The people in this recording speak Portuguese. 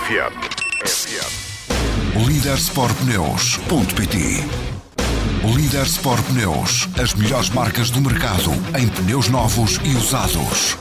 Leadersportpneus.pt. Líder Sport Pneus, as melhores marcas do mercado em pneus novos e usados.